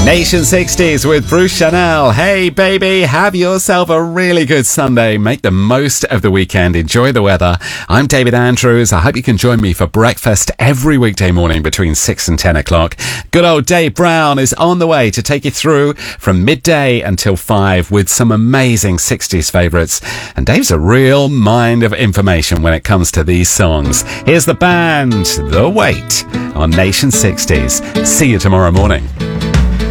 Nation 60s with Bruce Chanel. Hey, baby, have yourself a really good Sunday. Make the most of the weekend. Enjoy the weather. I'm David Andrews. I hope you can join me for breakfast every weekday morning between 6 and 10 o'clock. Good old Dave Brown is on the way to take you through from midday until 5 with some amazing 60s favourites. And Dave's a real mind of information when it comes to these songs. Here's the band, The Wait, on Nation 60s. See you tomorrow morning.